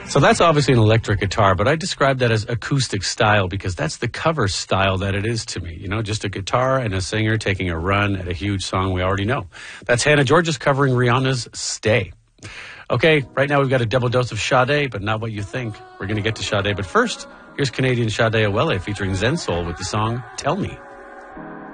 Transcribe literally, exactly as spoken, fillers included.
So that's obviously an electric guitar, but I describe that as acoustic style because that's the cover style that it is to me. You know, just a guitar and a singer taking a run at a huge song we already know. That's Hannah Georges covering Rihanna's Stay. Okay, right now we've got a double dose of Sade, but not what you think. We're going to get to Sade, but first, here's Canadian Sade Awele featuring Zen Soul with the song Tell Me.